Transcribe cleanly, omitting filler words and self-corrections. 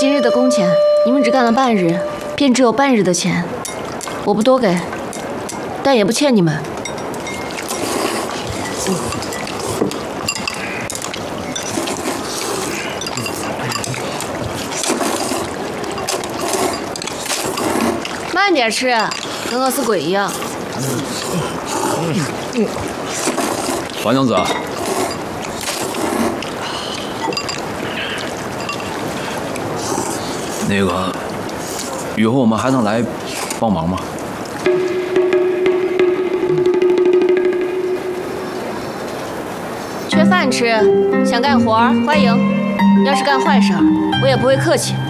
今日的工钱，你们只干了半日，便只有半日的钱。我不多给，但也不欠你们。慢点吃，跟饿死鬼一样。 华娘子，那个，以后我们还能来帮忙吗？ 缺饭吃，想干活欢迎。要是干坏事，我也不会客气。